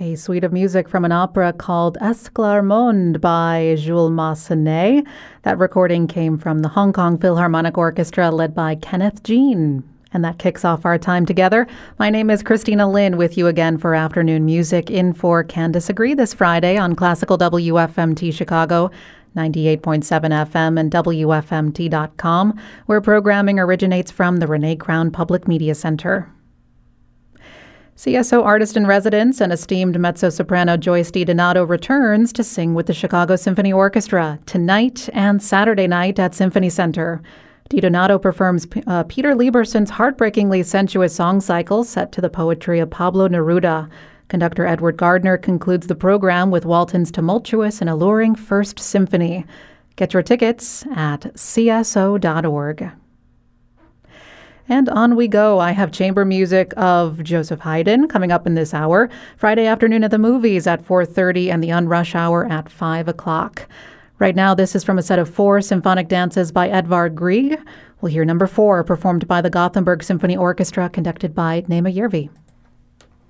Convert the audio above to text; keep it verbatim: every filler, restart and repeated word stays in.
A suite of music from an opera called Esclarmonde by Jules Massenet. That recording came from the Hong Kong Philharmonic Orchestra led by Kenneth Jean. And that kicks off our time together. My name is Christina Lin with you again for Afternoon Music in for Candice Agree this Friday on Classical W F M T Chicago, ninety-eight point seven F M and W F M T dot com, where programming originates from the Renee Crown Public Media Center. C S O artist-in-residence and esteemed mezzo-soprano Joyce DiDonato returns to sing with the Chicago Symphony Orchestra tonight and Saturday night at Symphony Center. DiDonato performs uh, Peter Lieberson's heartbreakingly sensuous song cycle set to the poetry of Pablo Neruda. Conductor Edward Gardner concludes the program with Walton's tumultuous and alluring First Symphony. Get your tickets at C S O dot org. And on we go. I have chamber music of Joseph Haydn coming up in this hour. Friday afternoon at the movies at four thirty and the Unrush Hour at five o'clock. Right now, this is from a set of four symphonic dances by Edvard Grieg. We'll hear number four performed by the Gothenburg Symphony Orchestra, conducted by Nema Järvi.